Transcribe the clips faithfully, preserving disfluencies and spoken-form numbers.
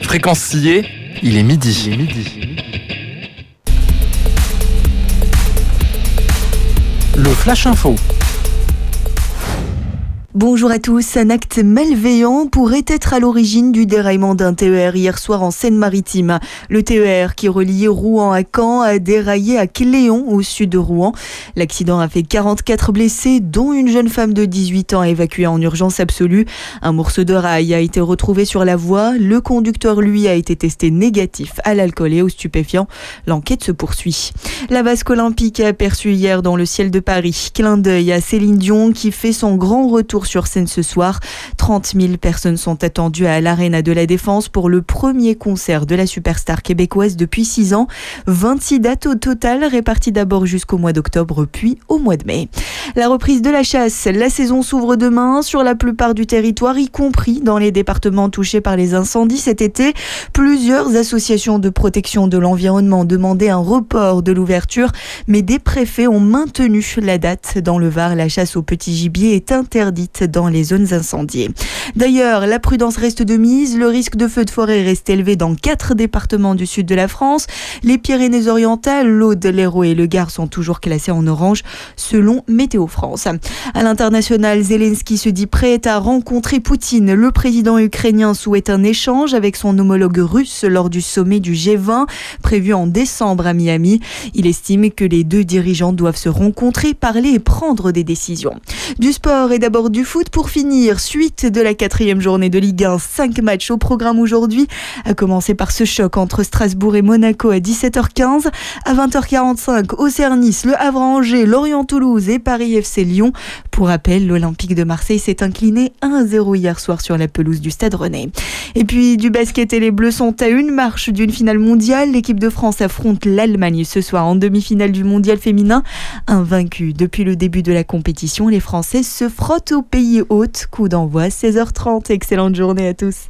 Fréquence sillée, il est midi. Il est midi. Le Flash Info. Bonjour à tous. Un acte malveillant pourrait être à l'origine du déraillement d'un T E R hier soir en Seine-Maritime. Le T E R qui reliait Rouen à Caen a déraillé à Cléon au sud de Rouen. L'accident a fait quarante-quatre blessés, dont une jeune femme de dix-huit ans évacuée en urgence absolue. Un morceau de rail a été retrouvé sur la voie. Le conducteur, lui, a été testé négatif à l'alcool et aux stupéfiants. L'enquête se poursuit. La vasque olympique a aperçu hier dans le ciel de Paris. Clin d'œil à Céline Dion qui fait son grand retour sur scène ce soir. trente mille personnes sont attendues à l'Arena de la Défense pour le premier concert de la superstar québécoise depuis six ans. vingt-six dates au total, réparties d'abord jusqu'au mois d'octobre, puis au mois de mai. La reprise de la chasse. La saison s'ouvre demain sur la plupart du territoire, y compris dans les départements touchés par les incendies cet été. Plusieurs associations de protection de l'environnement demandaient un report de l'ouverture, mais des préfets ont maintenu la date. Dans le Var, la chasse au petit gibier est interdite dans les zones incendiées. D'ailleurs, la prudence reste de mise. Le risque de feu de forêt reste élevé dans quatre départements du sud de la France. Les Pyrénées-Orientales, l'Aude, l'Hérault et le Gard sont toujours classés en orange selon Météo France. À l'international, Zelensky se dit prêt à rencontrer Poutine. Le président ukrainien souhaite un échange avec son homologue russe lors du sommet du G vingt prévu en décembre à Miami. Il estime que les deux dirigeants doivent se rencontrer, parler et prendre des décisions. Du sport et d'abord du foot pour finir. Suite de la quatrième journée de Ligue un. Cinq matchs au programme aujourd'hui. À commencer par ce choc entre Strasbourg et Monaco à dix-sept heures quinze. À vingt heures quarante-cinq, Auxerre-Nice, Le Havre-Angers, Lorient-Toulouse et Paris F C Lyon. Pour rappel, l'Olympique de Marseille s'est incliné un à zéro hier soir sur la pelouse du Stade Rennais. Et puis du basket et les Bleus sont à une marche d'une finale mondiale. L'équipe de France affronte l'Allemagne ce soir en demi-finale du mondial féminin. Invaincus depuis le début de la compétition, les Français se frottent au pays hôte. Coup d'envoi seize heures trente. Excellente journée à tous.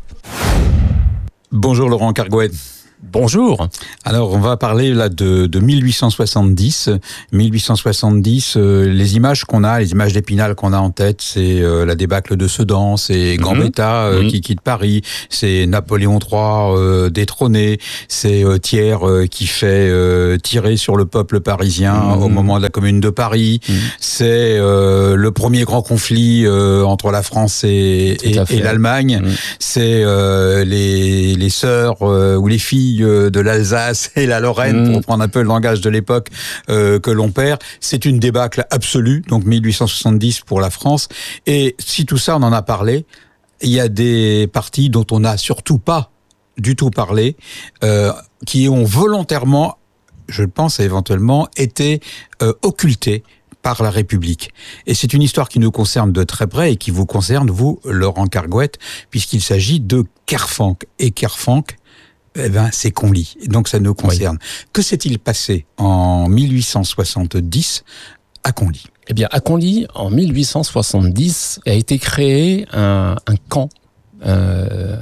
Bonjour Laurent Cargouet. Bonjour. Alors, on va parler là de, de mille huit cent soixante-dix. mille huit cent soixante-dix, euh, les images qu'on a, les images d'Épinal qu'on a en tête, c'est euh, la débâcle de Sedan, c'est Gambetta euh, mmh. qui quitte Paris, c'est Napoléon trois euh, détrôné, c'est euh, Thiers euh, qui fait euh, tirer sur le peuple parisien mmh. au moment de la Commune de Paris, mmh. c'est euh, le premier grand conflit euh, entre la France et, et, et l'Allemagne, mmh. c'est euh, les, les sœurs euh, ou les filles de l'Alsace et la Lorraine, mmh. pour reprendre un peu le langage de l'époque euh, que l'on perd. C'est une débâcle absolue, donc mille huit cent soixante-dix pour la France. Et si tout ça, on en a parlé, il y a des partis dont on n'a surtout pas du tout parlé, euh, qui ont volontairement, je pense éventuellement, été euh, occultés par la République. Et c'est une histoire qui nous concerne de très près et qui vous concerne, vous, Laurent Cargouet, puisqu'il s'agit de Kerfanc. Et Kerfanc, eh ben, c'est Conly. Donc, ça nous concerne. Oui. Que s'est-il passé en mille huit cent soixante-dix à Conly? Eh bien, à Conly, en mille huit cent soixante-dix, a été créé un, un camp, euh,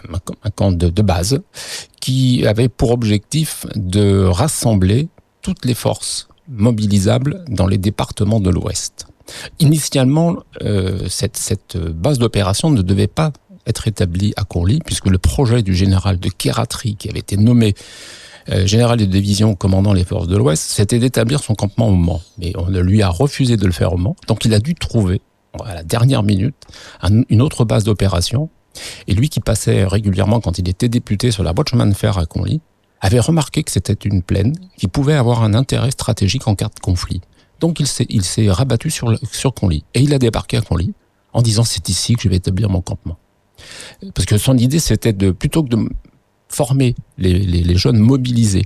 un camp de, de base, qui avait pour objectif de rassembler toutes les forces mobilisables dans les départements de l'Ouest. Initialement, euh, cette, cette base d'opération ne devait pas être établi à Conly, puisque le projet du général de Khératry, qui avait été nommé euh, général de division commandant les forces de l'Ouest, c'était d'établir son campement au Mans. Mais on lui a refusé de le faire au Mans, donc il a dû trouver, à la dernière minute, un, une autre base d'opération. Et lui, qui passait régulièrement quand il était député sur la voie de chemin de fer à Conly, avait remarqué que c'était une plaine qui pouvait avoir un intérêt stratégique en cas de conflit. Donc il s'est, il s'est rabattu sur, le, sur Conly. Et il a débarqué à Conly en disant « c'est ici que je vais établir mon campement ». Parce que son idée, c'était de, plutôt que de former les, les, les jeunes mobilisés,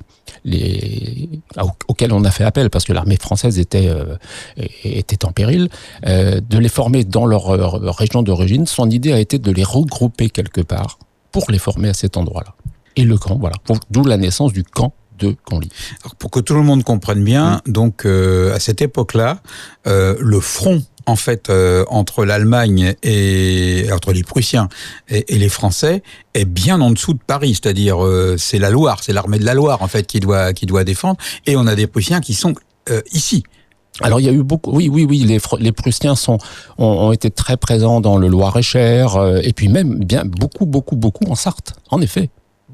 les, auxquels on a fait appel, parce que l'armée française était, euh, était en péril, euh, de les former dans leur, leur région d'origine. Son idée a été de les regrouper quelque part pour les former à cet endroit-là. Et le camp, voilà. Pour, d'où la naissance du camp de Conly. Alors pour que tout le monde comprenne bien, mmh. donc euh, à cette époque-là, euh, le front en fait euh, entre l'Allemagne et entre les Prussiens et, et les Français est bien en dessous de Paris, c'est-à-dire euh, c'est la Loire, c'est l'armée de la Loire en fait qui doit qui doit défendre, et on a des Prussiens qui sont euh, ici. Alors il y a eu beaucoup, oui, oui, oui, les, les Prussiens sont, ont, ont été très présents dans le Loir-et-Cher, euh, et puis même bien beaucoup, beaucoup, beaucoup en Sarthe, en effet.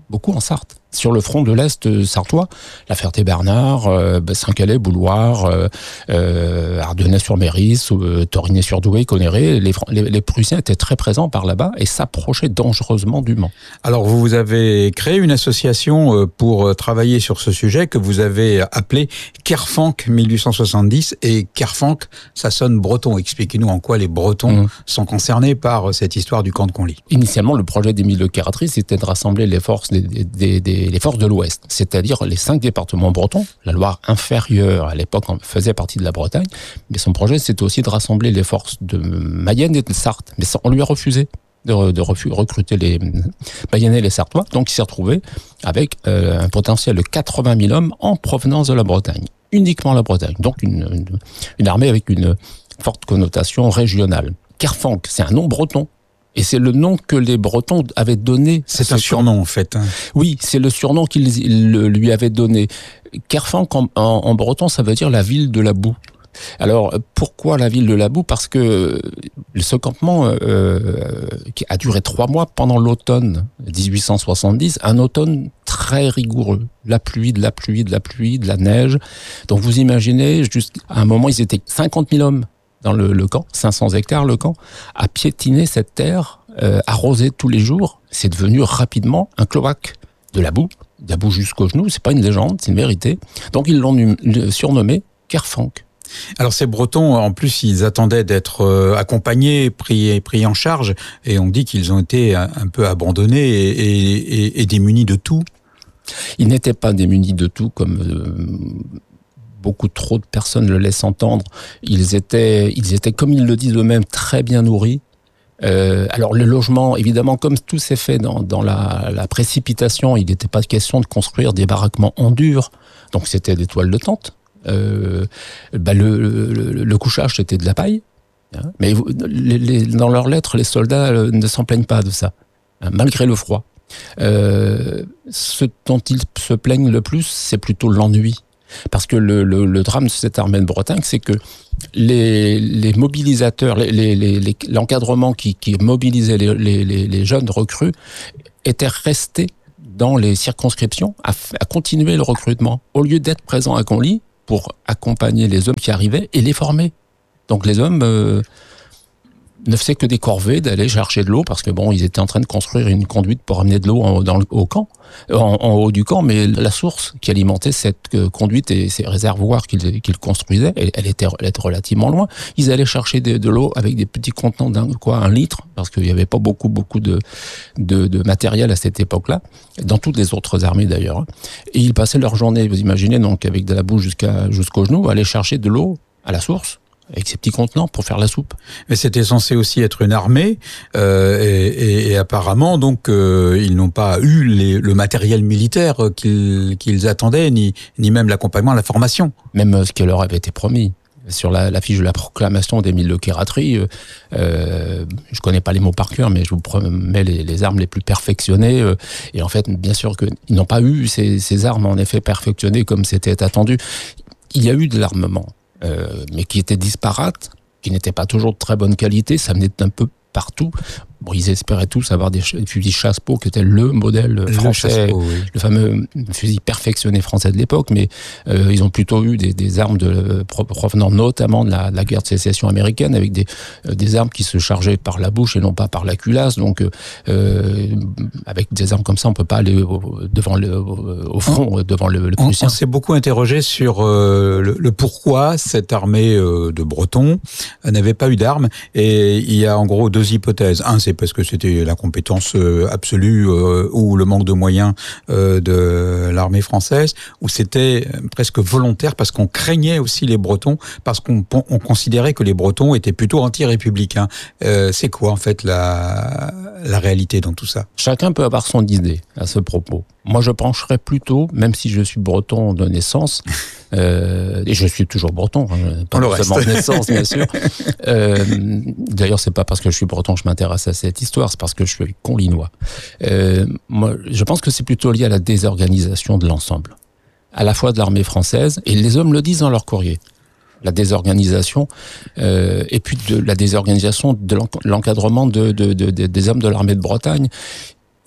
beaucoup en Sarthe. Sur le front de l'Est sartois, la Ferté-Bernard, euh, Saint-Calais, Bouloir, euh, euh, Ardennais-sur-Méris, euh, Torigné-sur-Douai, Conneré, les, les, les Prussiens étaient très présents par là-bas et s'approchaient dangereusement du Mans. Alors vous avez créé une association pour travailler sur ce sujet que vous avez appelée Kerfank mille huit cent soixante-dix, et Kerfank, ça sonne breton. Expliquez-nous en quoi les Bretons mmh. sont concernés par cette histoire du camp de Conly. Initialement, le projet d'Émile de Keratrice, c'était de rassembler les forces des, des, des les forces de l'Ouest, c'est-à-dire les cinq départements bretons. La Loire inférieure, à l'époque, faisait partie de la Bretagne, mais son projet, c'était aussi de rassembler les forces de Mayenne et de Sarthe. Mais ça, on lui a refusé de, de refu, recruter les Mayennais et les Sartois, donc il s'est retrouvé avec euh, un potentiel de quatre-vingt mille hommes en provenance de la Bretagne, uniquement la Bretagne, donc une, une, une armée avec une forte connotation régionale. Kerfank, c'est un nom breton. Et c'est le nom que les Bretons avaient donné. C'est un surnom, en fait. Oui, c'est le surnom qu'ils lui avaient donné. Kerfank, en, en, en breton, ça veut dire la ville de la boue. Alors, pourquoi la ville de la boue ? Parce que ce campement euh, qui a duré trois mois pendant l'automne dix-huit cent soixante-dix, un automne très rigoureux. La pluie, de la pluie, de la pluie, de la neige. Donc, vous imaginez, jusqu'à un moment, ils étaient cinquante mille hommes dans le, le camp, cinq cents hectares le camp, à piétiner cette terre, euh, arrosée tous les jours. C'est devenu rapidement un cloaque. De la boue, de la boue jusqu'aux genoux, c'est pas une légende, c'est une vérité. Donc ils l'ont surnommé Kerfank. Alors ces Bretons, en plus, ils attendaient d'être euh, accompagnés, pris, pris en charge, et on dit qu'ils ont été un, un peu abandonnés et, et, et, et démunis de tout. Ils n'étaient pas démunis de tout, comme... Euh, beaucoup trop de personnes le laissent entendre. Ils étaient, ils étaient, comme ils le disent eux-mêmes, très bien nourris. Euh, alors le logement, évidemment, comme tout s'est fait dans, dans la, la précipitation, il n'était pas question de construire des baraquements en dur. Donc c'était des toiles de tente. Euh, bah le, le, le couchage, c'était de la paille. Hein, mais les, les, dans leurs lettres, les soldats ne s'en plaignent pas de ça, hein, malgré le froid. Euh, ce dont ils se plaignent le plus, c'est plutôt l'ennui. Parce que le, le, le drame de cette armée de Bretagne, c'est que les, les mobilisateurs, les, les, les, l'encadrement qui, qui mobilisait les, les, les jeunes recrues était resté dans les circonscriptions à, à continuer le recrutement, au lieu d'être présent à Conly pour accompagner les hommes qui arrivaient et les former. Donc les hommes euh, ne faisaient que des corvées d'aller chercher de l'eau, parce que bon, ils étaient en train de construire une conduite pour amener de l'eau en, dans le, au camp, en, en haut du camp, mais la source qui alimentait cette conduite et ces réservoirs qu'ils, qu'ils construisaient, elle, elle, était, elle était relativement loin. Ils allaient chercher de, de l'eau avec des petits contenants d'un quoi, un litre, parce qu'il n'y avait pas beaucoup, beaucoup de, de, de matériel à cette époque-là, dans toutes les autres armées d'ailleurs. Et ils passaient leur journée, vous imaginez, donc avec de la boue jusqu'à, jusqu'aux genoux, à aller chercher de l'eau à la source, avec ces petits contenants pour faire la soupe. Mais c'était censé aussi être une armée, euh, et, et, et apparemment, donc, euh, ils n'ont pas eu les, le matériel militaire qu'ils, qu'ils attendaient, ni, ni même l'accompagnement, la formation. Même ce qui leur avait été promis. Sur la, la fiche de la proclamation d'Émile de Keratrice, euh, je connais pas les mots par cœur, mais je vous promets les, les armes les plus perfectionnées. Euh, et en fait, bien sûr qu'ils n'ont pas eu ces, ces armes, en effet, perfectionnées comme c'était attendu. Il y a eu de l'armement. Euh, mais qui était disparate, qui n'était pas toujours de très bonne qualité, ça venait d'un peu partout. Bon, ils espéraient tous avoir des, ch- des fusils chasse-peau, qui était le modèle français, le, oui. le fameux fusil perfectionné français de l'époque, mais euh, ils ont plutôt eu des, des armes de, provenant notamment de la, de la guerre de sécession américaine, avec des, euh, des armes qui se chargeaient par la bouche et non pas par la culasse. Donc, euh, avec des armes comme ça, on peut pas aller au, devant le, au front, on, devant le, le Prussien. On, on s'est beaucoup interrogé sur euh, le, le pourquoi cette armée euh, de Bretons n'avait pas eu d'armes, et il y a en gros deux hypothèses. Un, c'est parce que c'était l'incompétence absolue euh, ou le manque de moyens euh, de l'armée française, ou c'était presque volontaire parce qu'on craignait aussi les Bretons, parce qu'on on considérait que les Bretons étaient plutôt anti-républicains. Euh, c'est quoi en fait la, la réalité dans tout ça ? Chacun peut avoir son idée à ce propos. Moi, je pencherais plutôt, même si je suis breton de naissance, euh, et je suis toujours breton, hein, pas seulement de naissance, bien sûr. Euh, d'ailleurs, c'est pas parce que je suis breton que je m'intéresse à cette histoire, c'est parce que je suis conlinois. Euh, moi, je pense que c'est plutôt lié à la désorganisation de l'ensemble, à la fois de l'armée française, et les hommes le disent dans leur courrier. La désorganisation, euh, et puis de la désorganisation de l'encadrement de, de, de, de, des hommes de l'armée de Bretagne.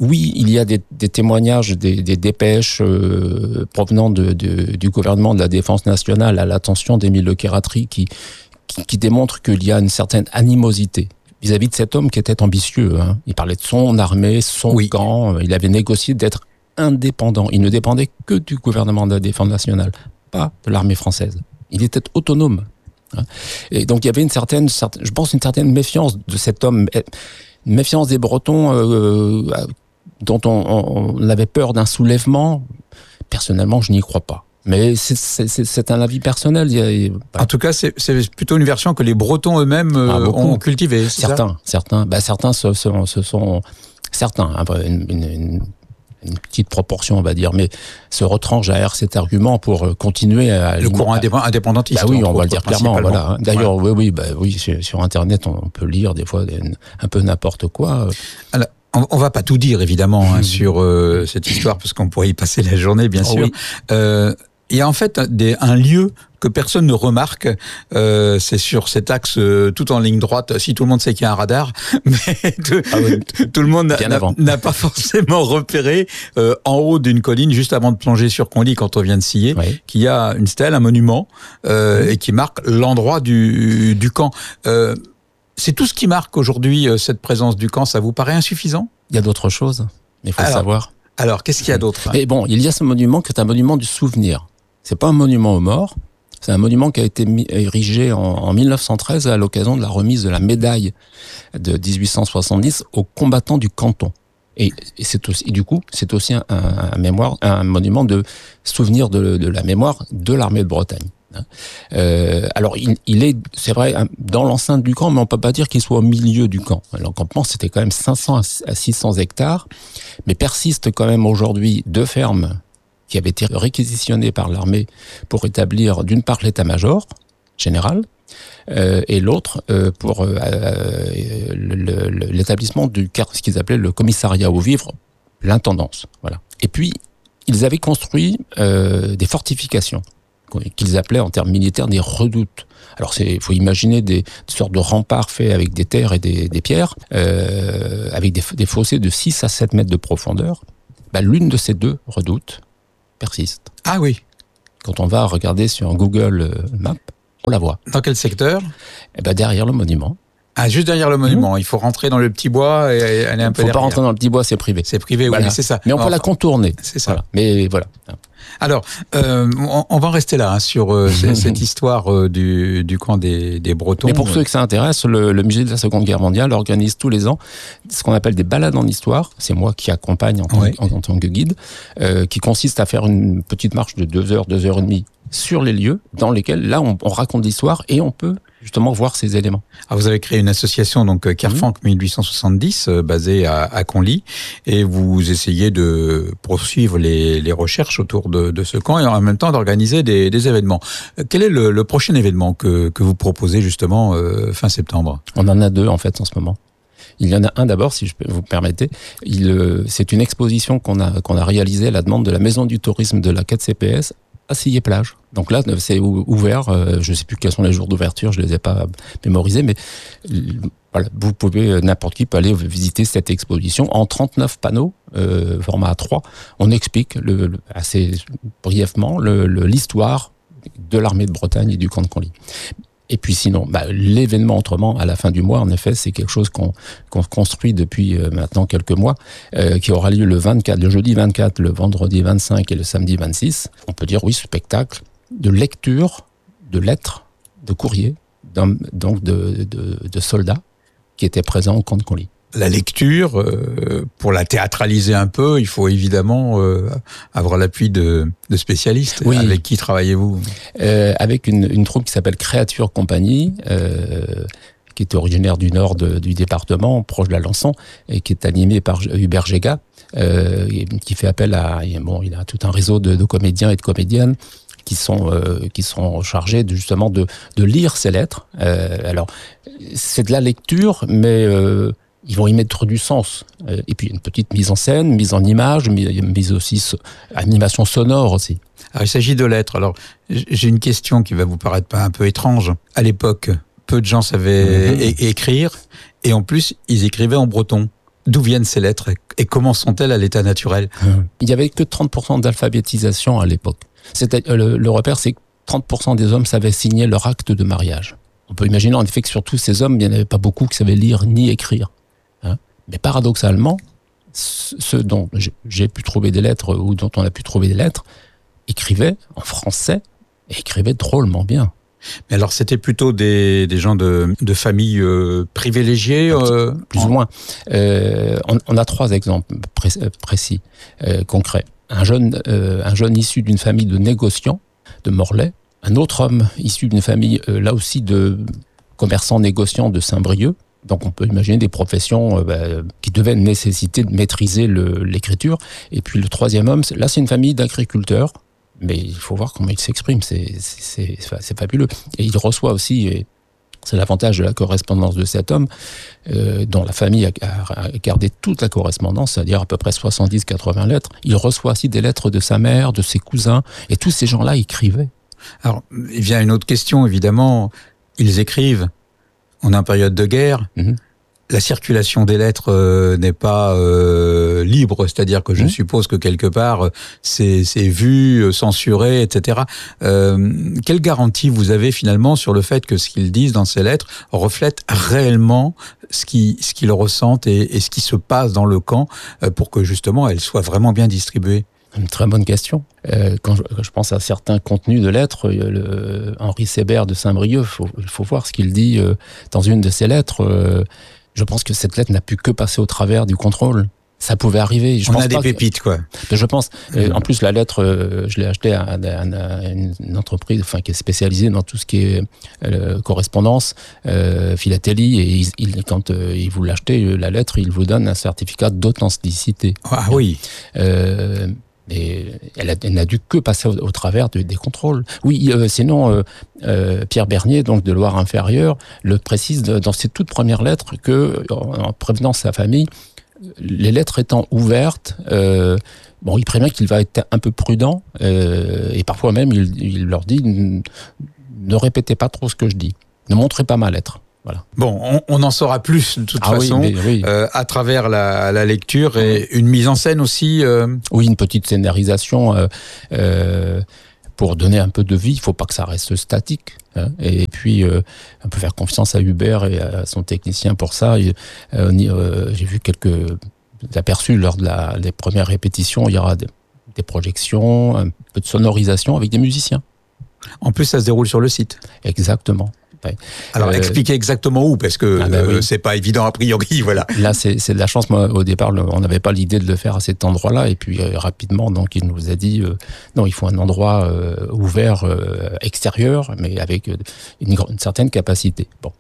oui, il y a des, des témoignages, des, des dépêches euh, provenant de, de, du gouvernement de la Défense nationale à l'attention d'Émile Lecquératry qui, qui, qui démontrent qu'il y a une certaine animosité vis-à-vis de cet homme qui était ambitieux. Hein. Il parlait de son armée, son oui. camp. Il avait négocié d'être indépendant. Il ne dépendait que du gouvernement de la Défense nationale, pas de l'armée française. Il était autonome. Hein. Et donc il y avait une certaine, certaine, je pense, une certaine méfiance de cet homme, une méfiance des Bretons euh, dont on, on avait peur d'un soulèvement. Personnellement, je n'y crois pas. Mais c'est, c'est, c'est un avis personnel. Il y a, bah. En tout cas, c'est, c'est plutôt une version que les Bretons eux-mêmes euh, ah, ont cultivée. Certains, ça certains, bah, certains se, se, se sont, certains, hein, une, une, une, une petite proportion, on va dire, mais se retranchent derrière cet argument pour continuer à le courant à, indépendantiste. Bah oui, on va le dire clairement. Voilà. D'ailleurs, ouais. oui, oui, bah oui, sur, sur Internet, on peut lire des fois un peu n'importe quoi. Alors, on va pas tout dire évidemment hein, sur euh, cette histoire parce qu'on pourrait y passer la journée, bien sûr. Oh oui. Euh, il y a en fait des, un lieu que personne ne remarque, euh, c'est sur cet axe euh, tout en ligne droite, si tout le monde sait qu'il y a un radar, mais tout, ah oui. tout le monde n'a, n'a pas forcément repéré euh, en haut d'une colline, juste avant de plonger sur Conly quand on vient de Sillé, oui. qu'il y a une stèle, un monument, euh, oui. et qui marque l'endroit du, du camp. Euh, c'est tout ce qui marque aujourd'hui euh, cette présence du camp, ça vous paraît insuffisant ? Il y a d'autres choses, mais il faut alors, le savoir. Alors, qu'est-ce qu'il y a d'autre ? Mais bon, il y a ce monument qui est un monument du souvenir. C'est pas un monument aux morts, c'est un monument qui a été érigé en, en mille neuf cent treize à l'occasion de la remise de la médaille de dix-huit cent soixante-dix aux combattants du canton. Et, et, c'est aussi, et du coup, c'est aussi un, un, un, mémoire, un monument de souvenir de, de la mémoire de l'armée de Bretagne. Euh, alors, il, il est, c'est vrai, dans l'enceinte du camp, mais on peut pas dire qu'il soit au milieu du camp. L'encampement, c'était quand même cinq cents à six cents hectares, mais persistent quand même aujourd'hui deux fermes qui avaient été réquisitionnées par l'armée pour établir d'une part l'état-major général, euh, et l'autre euh, pour euh, le, le, l'établissement du ce qu'ils appelaient le commissariat aux vivres, l'intendance. Voilà. Et puis, ils avaient construit euh, des fortifications qu'ils appelaient en termes militaires des redoutes. Alors, il faut imaginer des, des sortes de remparts faits avec des terres et des, des pierres, euh, avec des, des fossés de six à sept mètres de profondeur. Bah, l'une de ces deux redoutes persiste. Ah oui. Quand on va regarder sur Google Maps, on la voit. Dans quel secteur ? Eh ben, derrière le monument. Ah, juste derrière le monument. Mmh. Il faut rentrer dans le petit bois et aller un peu derrière. Il ne faut pas rentrer dans le petit bois, c'est privé. C'est privé, voilà. Oui, c'est ça. Mais on peut enfin, la contourner. C'est ça. Voilà. Mais voilà. Alors, euh, on, on va en rester là hein, sur euh, mmh. cette histoire euh, du, du camp des, des Bretons. Mais pour ceux que ça intéresse, le, le musée de la Seconde Guerre mondiale organise tous les ans ce qu'on appelle des balades en histoire. C'est moi qui accompagne en tant, oui. en, en tant que guide, euh, qui consiste à faire une petite marche de deux heures, deux heures et demie sur les lieux dans lesquels, là, on, on raconte l'histoire et on peut justement voir ces éléments. Alors vous avez créé une association, donc Carfank mmh. mille huit cent soixante-dix, euh, basée à, à Conly, et vous essayez de poursuivre les, les recherches autour de, de ce camp et en même temps d'organiser des, des événements. Quel est le, le prochain événement que, que vous proposez justement euh, fin septembre ? On en a deux en fait en ce moment. Il y en a un d'abord, si je peux vous permettez. Il, c'est une exposition qu'on a, qu'on a réalisée à la demande de la Maison du Tourisme de la quatre C P S à Sillé-Plage. Donc là, c'est ouvert. Je ne sais plus quels sont les jours d'ouverture, je ne les ai pas mémorisés, mais voilà, vous pouvez, n'importe qui peut aller visiter cette exposition en trente-neuf panneaux, euh, format A trois. On explique le, le, assez brièvement le, le, l'histoire de l'armée de Bretagne et du camp de Conly. Et puis sinon, bah, l'événement autrement, à la fin du mois, en effet, c'est quelque chose qu'on, qu'on construit depuis euh, maintenant quelques mois, euh, qui aura lieu le vingt-quatre, le jeudi vingt-quatre, le vendredi vingt-cinq et le samedi vingt-six. On peut dire, oui, spectacle de lecture, de lettres, de courriers, donc de, de, de soldats qui étaient présents au camp de Conly. La lecture, euh, pour la théâtraliser un peu, il faut évidemment euh, avoir l'appui de, de spécialistes. Oui. Avec qui travaillez-vous ? euh, Avec une, une troupe qui s'appelle Créature Compagnie, euh, qui est originaire du nord de, du département, proche de l'Alençon, et qui est animée par Hubert Géga, euh, qui fait appel à... Bon, il a tout un réseau de, de comédiens et de comédiennes qui sont euh, qui sont chargés de, justement de de lire ces lettres. Euh, alors, c'est de la lecture, mais... Euh, ils vont y mettre du sens. Et puis une petite mise en scène, mise en image, mise aussi animation sonore aussi. Alors il s'agit de lettres. Alors j'ai une question qui va vous paraître pas un peu étrange. À l'époque, peu de gens savaient mmh. é- écrire et en plus ils écrivaient en breton. D'où viennent ces lettres et comment sont-elles à l'état naturel ? Il n'y avait que trente pour cent d'alphabétisation à l'époque. C'était, le, le repère, c'est que trente pour cent des hommes savaient signer leur acte de mariage. On peut imaginer en effet que sur tous ces hommes, il n'y en avait pas beaucoup qui savaient lire ni écrire. Hein. Mais paradoxalement, ceux dont j'ai pu trouver des lettres ou dont on a pu trouver des lettres écrivaient en français et écrivaient drôlement bien. Mais alors, c'était plutôt des, des gens de, de familles euh, privilégiées euh, Plus en... ou moins. Euh, on, on a trois exemples pré- précis, euh, concrets. Un jeune, euh, un jeune issu d'une famille de négociants de Morlaix. Un autre homme issu d'une famille, euh, là aussi, de commerçants négociants de Saint-Brieuc. Donc on peut imaginer des professions euh, bah, qui devaient nécessiter de maîtriser le, l'écriture. Et puis le troisième homme, là c'est une famille d'agriculteurs. Mais il faut voir comment il s'exprime, c'est, c'est, c'est, c'est fabuleux. Et il reçoit aussi, et c'est l'avantage de la correspondance de cet homme, euh, dont la famille a, a, a gardé toute la correspondance, c'est-à-dire à peu près soixante-dix à quatre-vingts lettres. Il reçoit aussi des lettres de sa mère, de ses cousins, et tous ces gens-là écrivaient. Alors, il vient une autre question, évidemment. Ils écrivent, on est en période de guerre. Mm-hmm. La circulation des lettres euh, n'est pas euh, libre, c'est-à-dire que je mmh. suppose que quelque part c'est, c'est vu, censuré, et cetera. Euh, quelle garantie vous avez finalement sur le fait que ce qu'ils disent dans ces lettres reflète réellement ce qu'ils, ce qu'ils ressentent et, et ce qui se passe dans le camp euh, pour que justement elles soient vraiment bien distribuées ? Une très bonne question. Euh, quand, je, quand je pense à certains contenus de lettres, le, Henri Sébert de Saint-Brieuc, faut, il faut voir ce qu'il dit euh, dans une de ses lettres. Euh, Je pense que cette lettre n'a pu que passer au travers du contrôle. Ça pouvait arriver. Je On pense a des pas pépites, que... quoi. Je pense. Euh, en plus, la lettre, euh, je l'ai achetée à, à, à une entreprise, enfin, qui est spécialisée dans tout ce qui est euh, correspondance, euh, philatélie. Et il, il, quand euh, il vous l'achetez, la lettre, il vous donne un certificat d'authenticité. Ah oui. Euh, Et elle, a, elle n'a dû que passer au, au travers de, des contrôles. Oui, euh, sinon, euh, euh, Pierre Bernier, donc de Loire-Inférieure, le précise de, dans ses toutes premières lettres que, en, en prévenant sa famille, les lettres étant ouvertes, euh, bon, il prévient qu'il va être un peu prudent, euh, et parfois même, il, il leur dit ne répétez pas trop ce que je dis, ne montrez pas ma lettre. Voilà. Bon, on, on en saura plus de toute ah façon oui, mais, oui. Euh, à travers la, la lecture et une mise en scène aussi. Euh... Oui, une petite scénarisation euh, euh, pour donner un peu de vie. Il ne faut pas que ça reste statique. Hein. Et puis, euh, on peut faire confiance à Hubert et à son technicien pour ça. Et, euh, euh, j'ai vu quelques aperçus lors de la, des premières répétitions. Il y aura des, des projections, un peu de sonorisation avec des musiciens. En plus, ça se déroule sur le site. Exactement. Ouais. Alors, euh, expliquez exactement où, parce que ah ben euh, oui. c'est pas évident a priori, voilà. Là, c'est, c'est de la chance. Moi, au départ, le, on n'avait pas l'idée de le faire à cet endroit-là, et puis euh, rapidement, donc, il nous a dit euh, non, il faut un endroit euh, ouvert, euh, extérieur, mais avec euh, une, une certaine capacité. Bon.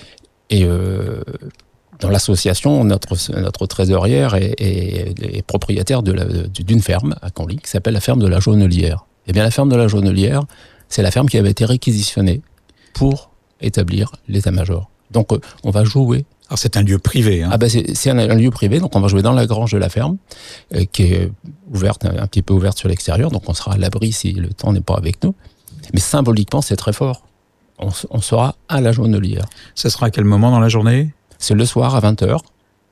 Et euh, dans l'association, notre notre trésorière est, est, est propriétaire de la, d'une ferme à Conly qui s'appelle la ferme de la Jaunelière. Eh bien, la ferme de la Jaunelière, c'est la ferme qui avait été réquisitionnée pour établir l'état-major. Donc, euh, on va jouer. Alors, c'est un lieu privé. Hein. Ah ben, c'est, c'est un, un lieu privé, donc on va jouer dans la grange de la ferme, euh, qui est ouverte, un, un petit peu ouverte sur l'extérieur, donc on sera à l'abri si le temps n'est pas avec nous. Mais symboliquement, c'est très fort. On, on sera à la Jaunelière. Ça sera à quel moment dans la journée ? C'est le soir à vingt heures,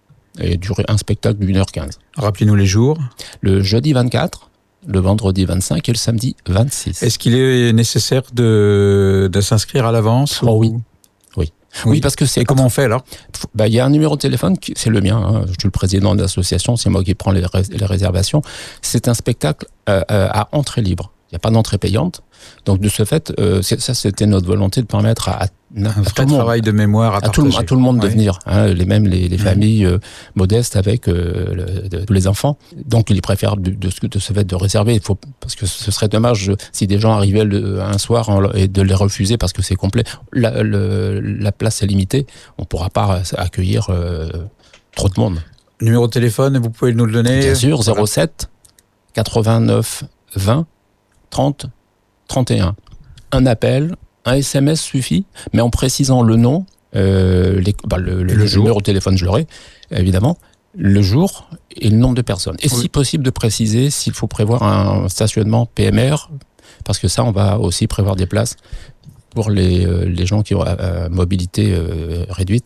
et durer un spectacle d'une heure quinze. Rappelez-nous les jours. Le jeudi vingt-quatre, le vendredi vingt-cinq et le samedi vingt-six. Est-ce qu'il est nécessaire de, de s'inscrire à l'avance ? Oh oui. oui. Oui, parce que c'est... Et comment on fait alors ? Bah, y a un numéro de téléphone, qui, c'est le mien, hein, je suis le président de l'association, c'est moi qui prends les, rés, les réservations. C'est un spectacle euh, à entrée libre. Il n'y a pas d'entrée payante. Donc de ce fait, euh, c'est, ça c'était notre volonté de permettre à, à, un à vrai tout le travail monde, de mémoire à, à, tout, à tout le monde ouais. de venir, hein, les mêmes les, les familles euh, modestes avec euh, le, de, tous les enfants. Donc il est préférable de, de, de ce fait de réserver. Il faut parce que ce serait dommage si des gens arrivaient le, un soir en, et de les refuser parce que c'est complet. La, le, la place est limitée. On ne pourra pas accueillir euh, trop de monde. Numéro de téléphone, vous pouvez nous le donner ? Bien sûr, zéro sept quatre-vingt-neuf vingt trente trente et un. Un appel, un S M S suffit, mais en précisant le nom, euh, les, bah le, le, le numéro de téléphone, je l'aurai, évidemment, le jour et le nombre de personnes. Et oui. Si possible, de préciser s'il faut prévoir un stationnement P M R, parce que ça, on va aussi prévoir des places pour les, les gens qui ont euh, mobilité euh, réduite,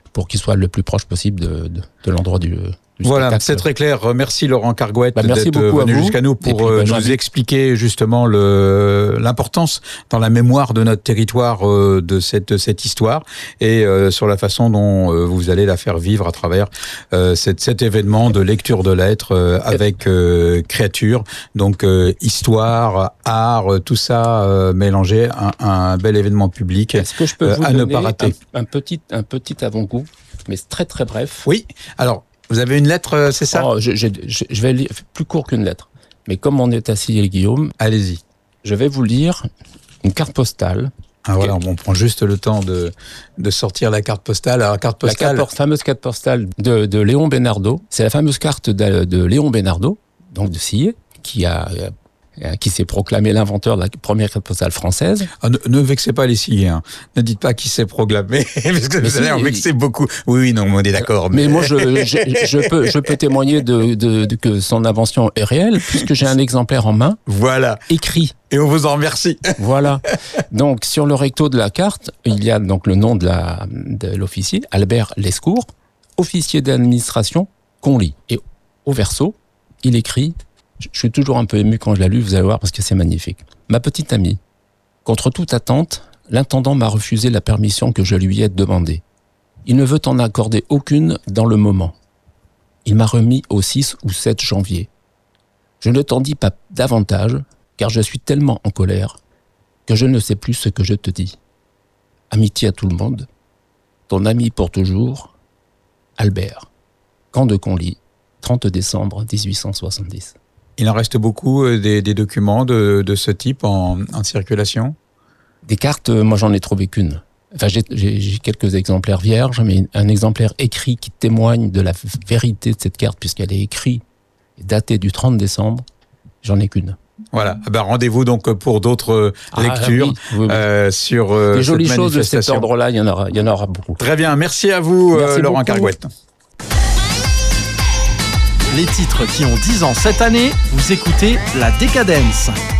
pour qu'il soit le plus proche possible de, de, de l'endroit du, du voilà, spectacle. c'est très clair. Merci Laurent Cargouët bah, merci d'être venu jusqu'à nous pour puis, bah, nous expliquer justement le, l'importance dans la mémoire de notre territoire euh, de cette, cette histoire et euh, sur la façon dont euh, vous allez la faire vivre à travers euh, cet, cet événement de lecture de lettres euh, avec euh, créature, donc euh, histoire, art, tout ça euh, mélangé, un, un bel événement public. Est-ce que je peux vous euh, à donner ne pas rater un, un petit, un petit avant-goût, mais très très bref. Oui. Alors. Vous avez une lettre, c'est ça? oh, je, je, je, je vais lire plus court qu'une lettre. Mais comme on est assis, Guillaume, allez-y. Je vais vous lire une carte postale. Ah voilà, on prend juste le temps de, de sortir la carte postale. Alors, carte postale. La carte, fameuse carte postale de, de Léon Besnardot. C'est la fameuse carte de, de Léon Besnardot, donc de Sillé, qui a, qui s'est proclamé l'inventeur de la première carte postale française. Ah, ne, ne vexez pas les Sillés, hein. Ne dites pas qui s'est proclamé, parce que mais vous si, allez en vexer beaucoup. Oui, oui, non, on est d'accord. Mais, mais moi, je, je, je, peux, je peux témoigner de, de, de que son invention est réelle, puisque j'ai un exemplaire en main. Voilà. Écrit. Et on vous en remercie. Voilà. Donc, sur le recto de la carte, il y a donc le nom de, la, de l'officier, Albert Lescourt, officier d'administration, Conly. Et au verso, il écrit... Je suis toujours un peu ému quand je la lu, vous allez voir, parce que c'est magnifique. Ma petite amie, contre toute attente, l'intendant m'a refusé la permission que je lui ai demandée. Il ne veut en accorder aucune dans le moment. Il m'a remis au six ou sept janvier. Je ne t'en dis pas davantage, car je suis tellement en colère que je ne sais plus ce que je te dis. Amitié à tout le monde, ton ami pour toujours, Albert. Camp de Conly, trente décembre dix-huit cent soixante-dix. Il en reste beaucoup des, des documents de, de ce type en, en circulation? Des cartes, moi j'en ai trouvé qu'une. Enfin, j'ai, j'ai, j'ai quelques exemplaires vierges, mais un exemplaire écrit qui témoigne de la vérité de cette carte, puisqu'elle est écrite et datée du trente décembre, j'en ai qu'une. Voilà. Ah ben, rendez-vous donc pour d'autres ah, lectures oui, oui, oui. Euh, sur euh, des jolies cette choses de cet ordre-là, il y en aura, il y en aura beaucoup. Très bien, merci à vous, merci euh, Laurent Cargouët. Les titres qui ont dix ans cette année, vous écoutez La Décadence.